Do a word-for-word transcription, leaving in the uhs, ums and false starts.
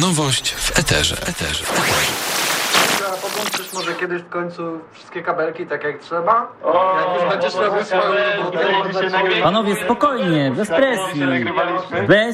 Nowość w eterze. eterze. Podłączysz może kiedyś w końcu wszystkie kabelki tak jak trzeba? Jak już będziesz robił swoją robotę. Panowie, spokojnie, bez presji. Bez